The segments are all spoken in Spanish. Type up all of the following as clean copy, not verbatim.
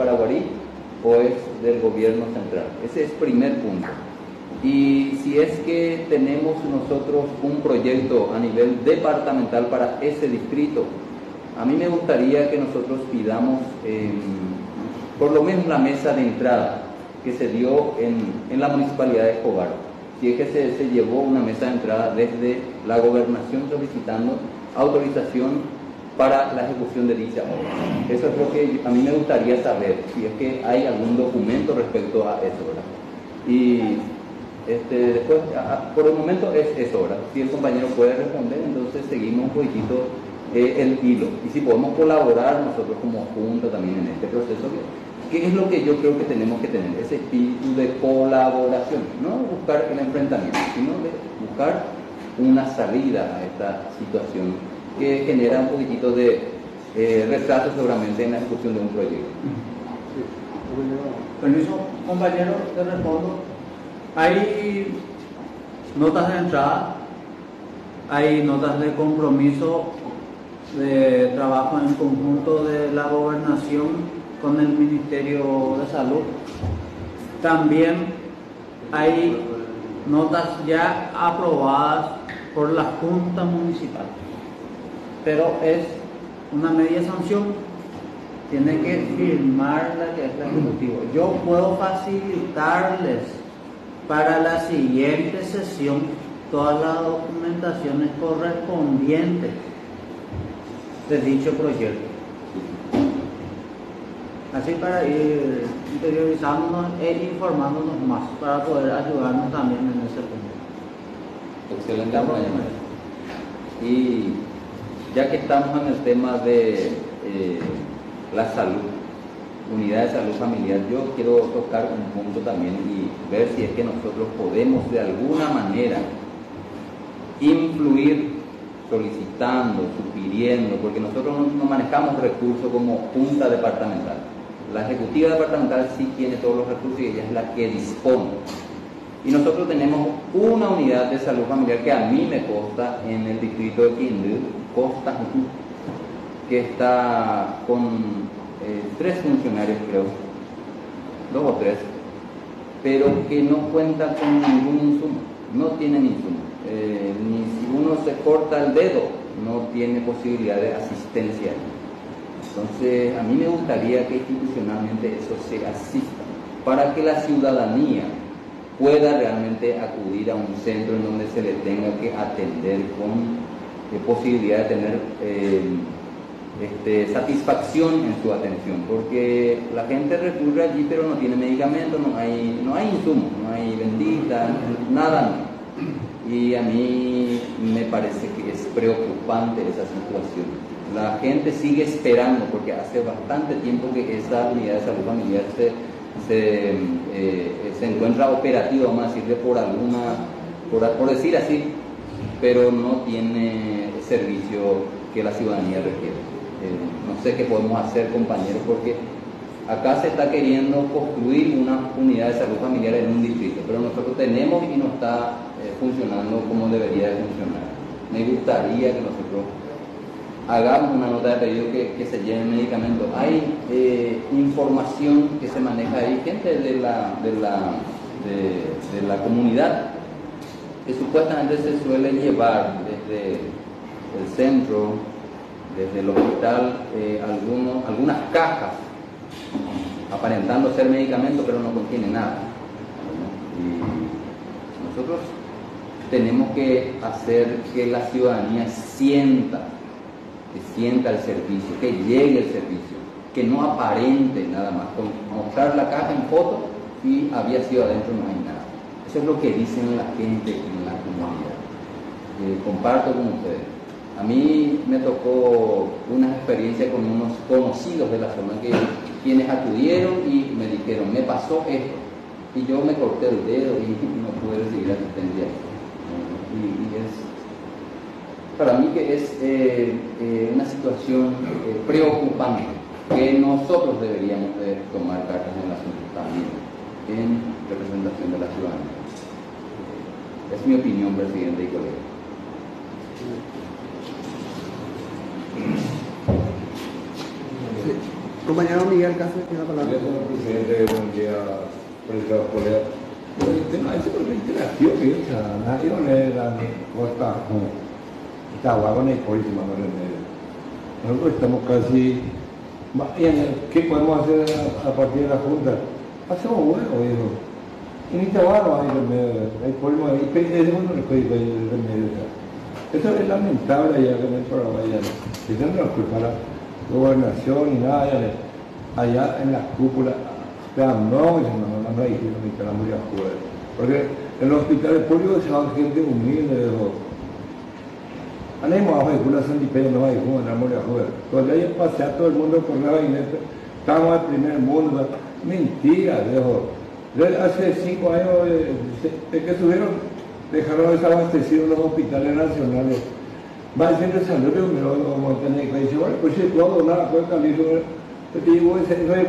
Paraguarí o es del gobierno central. Ese es el primer punto. Y si es que tenemos nosotros un proyecto a nivel departamental para ese distrito, a mí me gustaría que nosotros pidamos por lo menos la mesa de entrada que se dio en la municipalidad de Escobar. Si es que se llevó una mesa de entrada desde la gobernación solicitando autorización para la ejecución de dicha obra. Eso es lo que a mí me gustaría saber, si es que hay algún documento respecto a eso, ¿verdad? Y después, por el momento es eso, ¿verdad? Si el compañero puede responder, entonces seguimos un poquitito el hilo. Y si podemos colaborar nosotros como junta también en este proceso, ¿qué es lo que yo creo que tenemos que tener? Ese espíritu de colaboración, no buscar el enfrentamiento, sino de buscar una salida a esta situación que genera un poquitito de retraso seguramente en la ejecución de un proyecto. Permiso, compañero, te respondo. Hay notas de entrada, hay notas de compromiso de trabajo en conjunto de la gobernación con el Ministerio de Salud. También hay notas ya aprobadas por la Junta Municipal, pero es una media sanción, tiene que firmar la que es la ejecutiva. Yo puedo facilitarles para la siguiente sesión todas las documentaciones correspondientes de dicho proyecto, así para ir interiorizándonos e informándonos más, para poder ayudarnos también en ese punto. Excelente, compañero. Y ya que estamos en el tema de la salud, unidad de salud familiar, yo quiero tocar un punto también y ver si es que nosotros podemos de alguna manera influir solicitando, sugiriendo, porque nosotros no manejamos recursos como junta departamental. La ejecutiva departamental sí tiene todos los recursos y ella es la que dispone. Y nosotros tenemos una unidad de salud familiar que a mí me consta en el distrito de Quindú, Costa, que está con 3 funcionarios, creo, 2 o 3, pero que no cuenta con ningún insumo, no tienen insumo. Ni si uno se corta el dedo, no tiene posibilidad de asistencia. Entonces, a mí me gustaría que institucionalmente eso se asista, para que la ciudadanía pueda realmente acudir a un centro en donde se le tenga que atender con posibilidad de tener satisfacción en su atención, porque la gente recurre allí pero no tiene medicamentos, no hay insumos, no hay bendita, nada. Y a mí me parece que es preocupante esa situación. La gente sigue esperando, porque hace bastante tiempo que esa unidad de salud familiar se encuentra operativa, vamos a decirle por decir así, pero no tiene el servicio que la ciudadanía requiere. No sé qué podemos hacer, compañeros, porque acá se está queriendo construir una unidad de salud familiar en un distrito, pero nosotros tenemos y no está funcionando como debería de funcionar. Me gustaría que nosotros hagamos una nota de pedido que se lleven medicamentos. Hay información que se maneja ahí, gente de la comunidad, que supuestamente se suele llevar desde el centro, desde el hospital, algunas cajas aparentando ser medicamentos, pero no contiene nada. Y nosotros tenemos que hacer que la ciudadanía sienta el servicio, que llegue el servicio, que no aparente nada más, con mostrar la caja en foto y había sido adentro, no hay nada. Eso es lo que dicen la gente en la comunidad. Comparto con ustedes. A mí me tocó una experiencia con unos conocidos de la zona, quienes acudieron y me dijeron, me pasó esto, y yo me corté el dedo y no pude recibir asistencia. Y es, para mí que es una situación preocupante, que nosotros deberíamos de tomar cartas en el asunto también, en representación de la ciudadanía. Es mi opinión, presidente y colega. Compañero Miguel Cáceres, tiene la palabra. Señor presidente, buen día, presidente colega. El tema es la interacción que esa nación era costa, está guagona y política en el medio. Nosotros estamos casi, ¿qué podemos hacer a partir de la Junta? Hacemos huevo, hijo. Y ni trabajo hay remedio, hay polvo, es uno de los códigos de remedio. Eso es lamentable allá en el Paraguay, que no nos culpa la gobernación ni nada, allá en las cúpulas, no hay que la muy afuera. Porque en los hospitales públicos se van gente humilde, animo abajo de culo son dipeños, no hay como en la muy afuera. Cuando hay pasé a todo el mundo por la vaina, estamos al primer mundo, mentira, viejo. Hace 5 años que subieron, dejaron desabastecidos los hospitales nacionales. Va a ser de salud, me lo vamos a tener que decir, bueno, pues si puedo donar, pues calizo, te digo,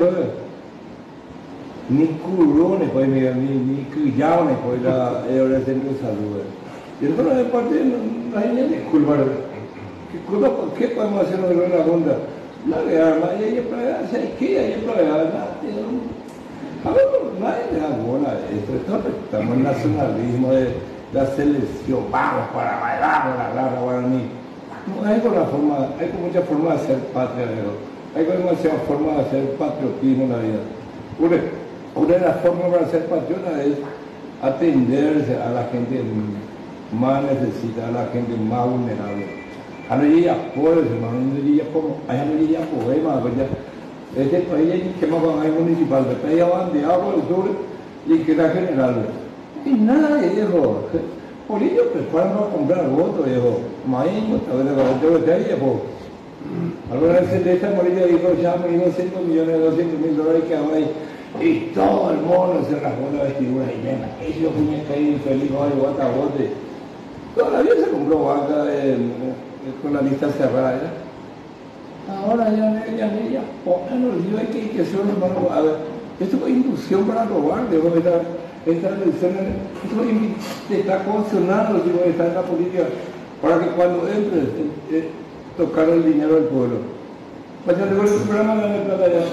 ni curones, pues mira, ni cuyaones, pues la el centro de salud. Y entonces, de parte, no hay ni disculpa. ¿Qué podemos hacer nosotros en la Junta? No le arma, y hay que pagar, ¿sabes qué? Hay que pagar, a ver, nadie le da bola a esto, estamos en nacionalismo de la selección, vamos para bailar, para la guaraní. No, hay muchas formas de hacer patria, hay muchas formas de hacer patriotismo en la vida. Una de las formas para ser patriota es atenderse a la gente más necesitada, a la gente más vulnerable. A no llegar pobres, hermano, no llegar como, a no llegar poemas, este país hay que más van a ir municipal, pero ya van de agua del sur y que la general. Y nada, viejo. Por ello preparan a comprar votos, viejo. Maíz, a ver, yo te ahí, viejo. Alguna vez de esta morilla dijo, ya me dio 200 millones, $200,000 que hago ahí. Y todo el mundo se rasgó la vestidura y venga, ellos puñen caído feliz, no hay bote. Todavía se compró vaca con la lista cerrada, ¿ya? Ahora ya pónganos, digo, hay que hacer una mano. A ver, esto es inducción para robar, digo, esta elección, esto está condicionando, digo, está en la política, para que cuando entre, tocar el dinero del pueblo. Pues yo digo, el programa de la plata ya.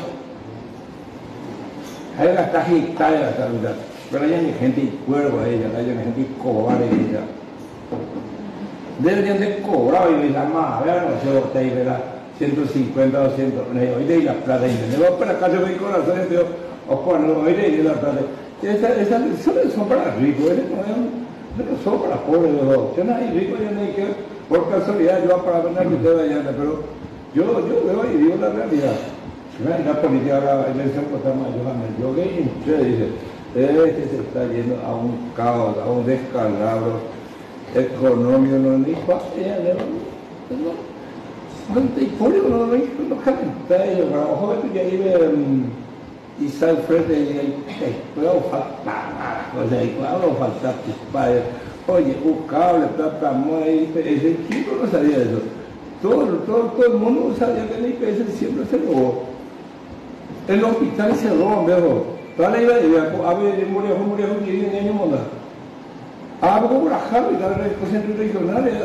Hay gastar hectáreas hasta ahorita, pero hay gente cuervo a ella, hay gente cobarde a ella. Deberían de cobrar y la más, vean, no sé, usted ahí verá. 150, 200, oye, y la plata, y me voy para acá, yo voy con la zona, yo, ojo, no, oye, y la plata. Esas lecciones son para ricos, no son para pobres, yo no hay rico, yo no hay que, por casualidad, yo voy para ganar que usted vaya, pero yo veo y digo la realidad. La política, la elección está más, yo que usted dice, se está yendo a un caos, a un descalabro económico, no ni fácil, no. Y por eso no calentar ellos, a lo mejor que ahí y sale frente y puedo faltar nada, puedo faltar tus padres. Oye, un cable, plata, ahí, ese equipo no sabía eso. Todo el mundo sabía que el IPS siempre se robó. En los hospitales se roban, viejo. Toda la idea de a ver, murió, que viene en año monda. Porque por la y tal vez por centros regionales,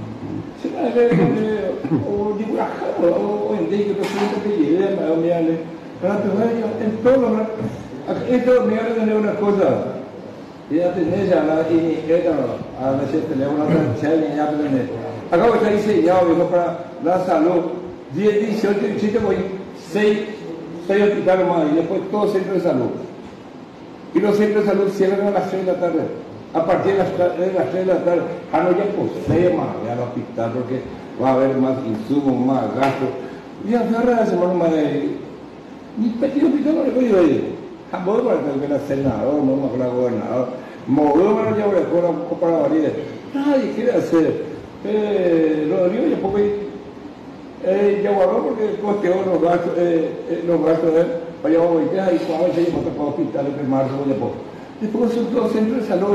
o dibujado, o en que presidente que lleve, en todo lo esto me hace tener una cosa, ya tenés a la gente le una trancha, ya tenés. Acabo de estar diseñado, viejo, para la salud, 10, 18, 17, 6 hospitales más, y después todos centros de salud. Y los centros de salud cierran a las 6 de la tarde. A partir de las 3 de la tarde, no ya posee más al hospital porque va a haber más insumos, más gastos. Y agarra la semana más de. Ni pequeño hospital no le voy a ir. Jamás para que el senador, no para el gobernador. Movió para llevar para la varilla. Nadie quiere hacer. Lo digo yo porque ya guardó porque costeó los gastos de él. Para llevar a y cuando se lleva para hospitales de marzo, después son todos centros de salud,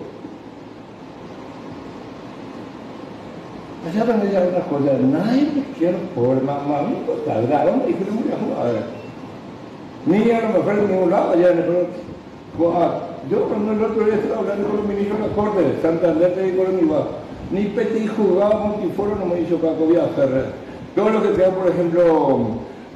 allá van a llegar unas cosas, nadie me quiere pobre, mamá, me importa, ¿dónde dije que no voy a jugar? Ni a lo mejor en ningún lado, allá en el yo cuando el otro día estaba hablando con los ministros de la Corte, Santander te digo en igual, ni Petit jugaba Montiforo, no me hizo Caco Ferrer. Todo lo que sea, por ejemplo,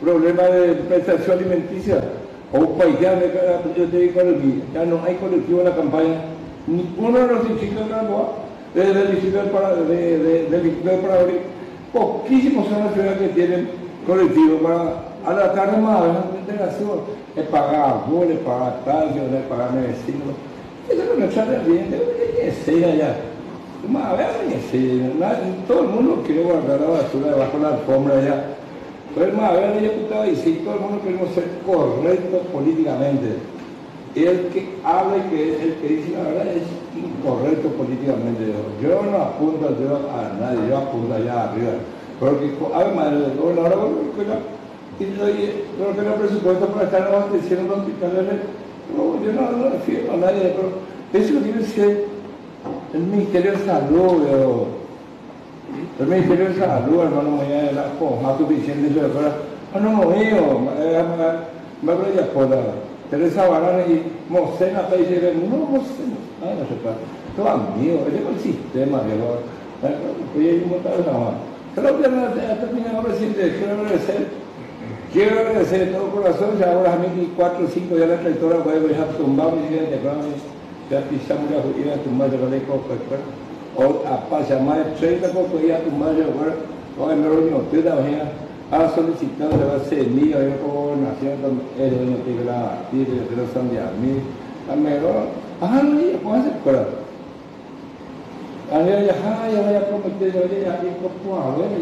problema de prestación alimenticia, o un país ya yo te digo, ya no hay colectivo en la campaña, ni uno de los distritos de Gamboa, desde el distrito del distrito de Paraguay, poquísimos son las ciudades que tienen colectivo para a la tarde más de la integración, es pagar goles, pagar tallos, es pagar vecinos. Eso no es sale bien, es ser allá. Más a ver, todo el mundo quiere guardar la basura debajo de la alfombra allá. Pero más a ver, yo estaba diciendo, todo el mundo queremos ser correctos políticamente. El que habla y el que dice la verdad es incorrecto políticamente. Yo no apunto a nadie, yo apunto allá arriba. Porque además el gobernador y lo que no presupuesto para estar abasteciendo los hospitales, no, yo no refiero a nadie, pero eso tiene que ser el Ministerio de Salud, el Ministerio de Salud, hermano mío, la más suficiente, pero no mío, me voy a por Teresa Barana y Mocena, te dice, no, Mocena, no se pasa, todo amigo, ese es el sistema, voy a ir a montar esa mano. Creo que ha terminado presidente, quiero agradecer de todo corazón, ya ahora a mí 4 o 5 días la trayectoria voy a dejar tumbar mi vida de grande, ya pisamos la justicia tumbar de la ley o a pasar más de 30 poco ya tumbar de ahora, o en el último usted también ha solicitado de base de mí, yo como nación, el dueño de la tierra, de los San de Amí, a mejor, no, ya puedo hacer cosas. Ya voy a prometer, yo ya digo, a ver,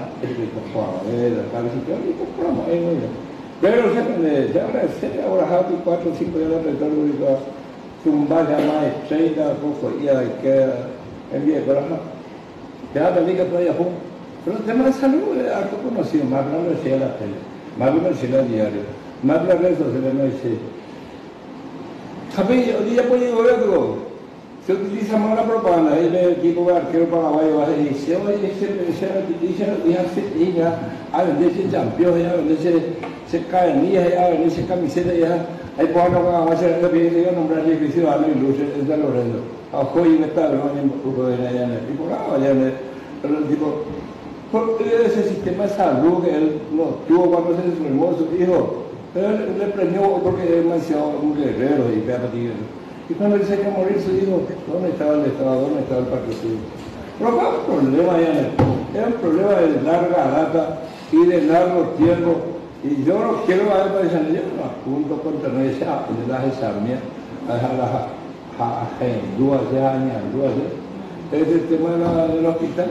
pero se agradece, ahora hay 4 o 5 días de retorno, tumbar ya más de 30, poco, y que envíe corazón. Ya te digo todavía, pero el tema de salud es algo conocido, más no lo decía la tele, más no lo decía el diario, más las redes sociales no dice. ¿Sabes? Hoy día puede ver algo. Se utiliza más la propaganda, el equipo de arquero paraguayo va a decir, se utiliza a venderse campeones, a venderse cadenillas, a venderse camisetas, hay por no va a hacer lo que yo nombrar el edificio de y luces, es de Lorenzo. A hoy me está hablando un poco de allá en el tipo, pero el tipo, porque ese sistema de salud que él no tuvo cuando se desformó su hijo, él le premió porque es demasiado un guerrero y vea para ti. Y cuando él se quería morir, se dijo, ¿dónde estaba el Estado? ¿Dónde estaba el partido? Pero acá un problema era un problema de larga data y de largo tiempo. Y yo no quiero a ver para decir, yo no apunto contra nadie, de las examinas, a las dudas ya, es el tema del hospital.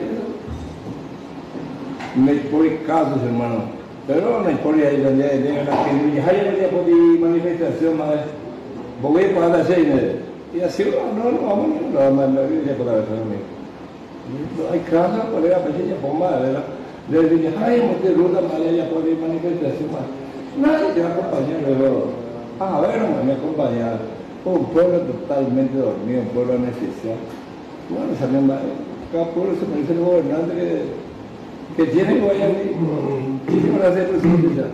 No hay por casos, hermano. Pero no hay por ahí donde hay la que ya por manifestación más. Voy a pagar la cena. Y así, no, vamos a mandar a por la vez. Hay casas, por la pequeña pomada, ¿verdad? Le dije, de ruta, ya por manifestación más. Nadie te va a acompañar, pero. Bueno, me acompañaron. Un pueblo totalmente dormido, un pueblo necesario. Bueno, también cada pueblo se parece al gobernante que tiene Guayaquil. Muchísimas gracias, presidente.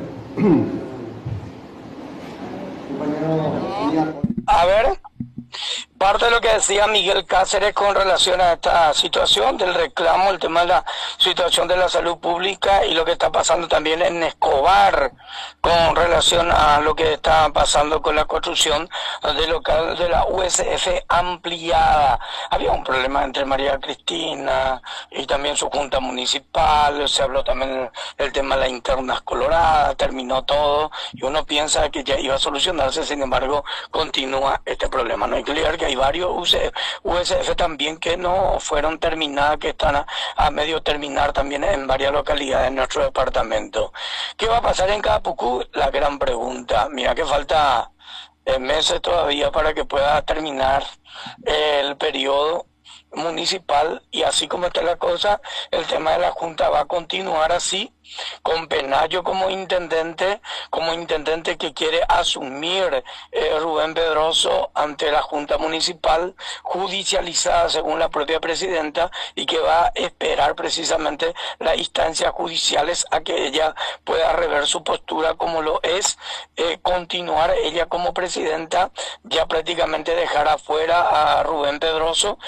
A ver, parte de lo que decía Miguel Cáceres con relación a esta situación del reclamo, el tema de la situación de la salud pública y lo que está pasando también en Escobar con relación a lo que está pasando con la construcción del local de la USF ampliada. Había un problema entre María Cristina y también su junta municipal, se habló también del tema de las internas coloradas, terminó todo y uno piensa que ya iba a solucionarse, sin embargo continúa este problema. No hay que olvidar que hay varios USF también que no fueron terminadas, que están a medio terminar también en varias localidades de nuestro departamento. ¿Qué va a pasar en Caapucú? La gran pregunta. Mira que falta meses todavía para que pueda terminar el periodo municipal y así como está la cosa, el tema de la Junta va a continuar así, con Penayo como intendente que quiere asumir Rubén Pedroso ante la Junta Municipal judicializada según la propia presidenta y que va a esperar precisamente las instancias judiciales a que ella pueda rever su postura como lo es, continuar ella como presidenta, ya prácticamente dejar afuera a Rubén Pedroso y que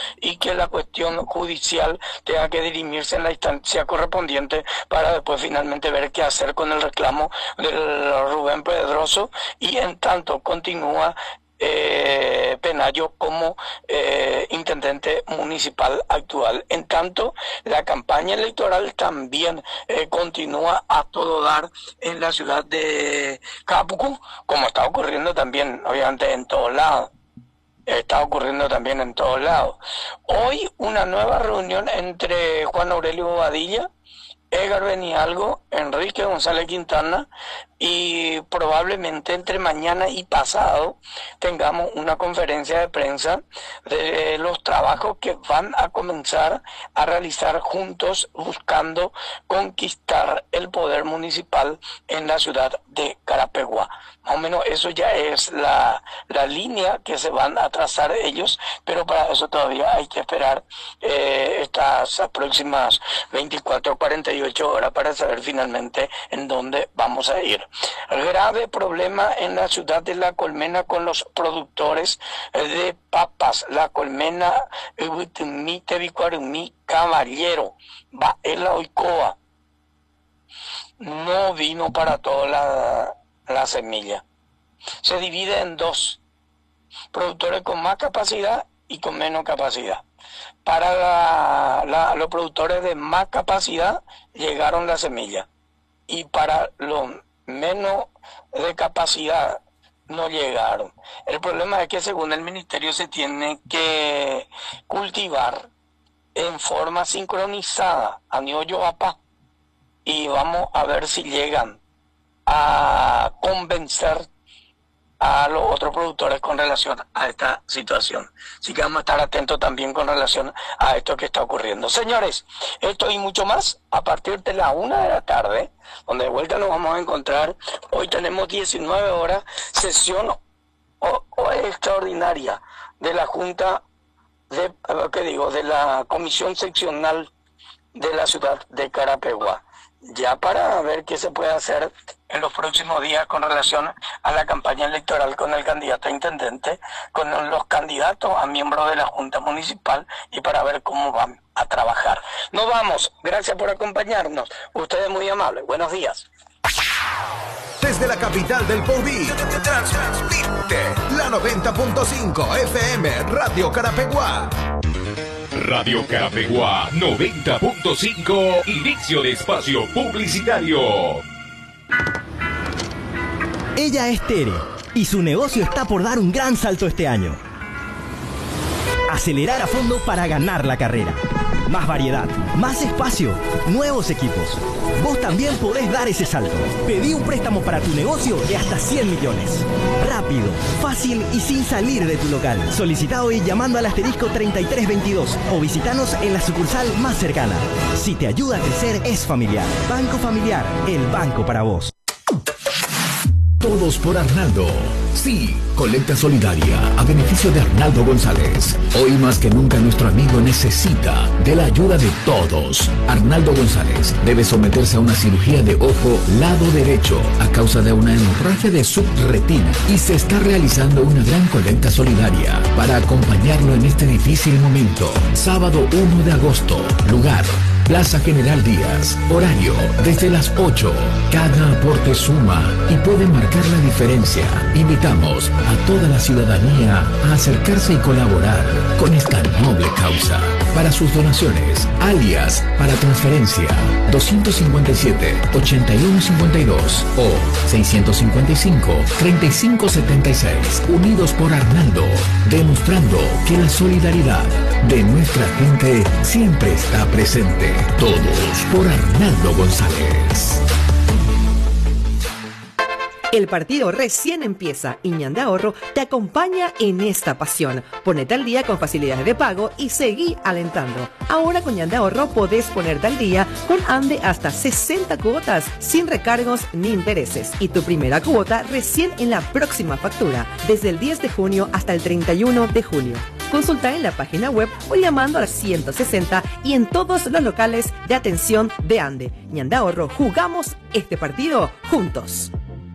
que la cuestión judicial tenga que dirimirse en la instancia correspondiente para después finalmente ver qué hacer con el reclamo del Rubén Pedroso, y en tanto continúa Penayo como intendente municipal actual. En tanto, la campaña electoral también continúa a todo dar en la ciudad de Capuco, como está ocurriendo también, obviamente, en todos lados. Está ocurriendo también en todos lados. Hoy una nueva reunión entre Juan Aurelio Bobadilla, Edgar Benialgo, Enrique González Quintana, y probablemente entre mañana y pasado tengamos una conferencia de prensa de los trabajos que van a comenzar a realizar juntos buscando conquistar el poder municipal en la ciudad de Carapeguá. Más o menos eso ya es la línea que se van a trazar ellos, pero para eso todavía hay que esperar estas próximas 24 o 48 horas para saber finalmente en dónde vamos a ir. Grave problema en la ciudad de La Colmena con los productores de papas. La Colmena, Tebicuarumí, Caballero, Baela Oicoa. No vino para toda la semilla. Se divide en dos: productores con más capacidad y con menos capacidad. Para los productores de más capacidad llegaron la semilla, y para los menos de capacidad no llegaron. El problema es que según el ministerio se tiene que cultivar en forma sincronizada a Nioyoapa, y vamos a ver si llegan a convencer a los otros productores con relación a esta situación. Así que vamos a estar atentos también con relación a esto que está ocurriendo. Señores, esto y mucho más a partir de la 1 de la tarde, donde de vuelta nos vamos a encontrar. Hoy tenemos 19 horas, sesión extraordinaria de la Junta de la Comisión Seccional de la ciudad de Carapeguá, ya para ver qué se puede hacer en los próximos días con relación a la campaña electoral con el candidato a intendente, con los candidatos a miembros de la Junta Municipal, y para ver cómo van a trabajar. Nos vamos, gracias por acompañarnos, ustedes muy amables, buenos días. Desde la capital del Pobí, transmite la 90.5 FM Radio Carapeguá. Radio Carapeguá 90.5, inicio de espacio publicitario. Ella es Tere y su negocio está por dar un gran salto este año. Acelerar a fondo para ganar la carrera. Más variedad, más espacio, nuevos equipos. Vos también podés dar ese salto. Pedí un préstamo para tu negocio de hasta 100 millones. Rápido, fácil y sin salir de tu local. Solicita hoy llamando al asterisco 3322 o visitanos en la sucursal más cercana. Si te ayuda a crecer, es familiar. Banco Familiar, el banco para vos. Todos por Arnaldo. Sí, colecta solidaria a beneficio de Arnaldo González. Hoy más que nunca nuestro amigo necesita de la ayuda de todos. Arnaldo González debe someterse a una cirugía de ojo lado derecho a causa de una hemorragia de subretina, y se está realizando una gran colecta solidaria para acompañarlo en este difícil momento. Sábado 1 de agosto, lugar Plaza General Díaz, horario desde las 8. Cada aporte suma y puede marcar la diferencia. Invitamos a toda la ciudadanía a acercarse y colaborar con esta noble causa. Para sus donaciones, alias para transferencia 257-8152 o 655-3576. Unidos por Arnaldo, demostrando que la solidaridad de nuestra gente siempre está presente. Todos por Arnaldo González. El partido recién empieza y Ñande Ahorro te acompaña en esta pasión. Ponete al día con facilidades de pago y seguí alentando. Ahora con Ñande Ahorro podés ponerte al día con Ande hasta 60 cuotas sin recargos ni intereses. Y tu primera cuota recién en la próxima factura, desde el 10 de junio hasta el 31 de julio. Consulta en la página web o llamando al 160 y en todos los locales de atención de Ande. Ñande Ahorro, jugamos este partido juntos.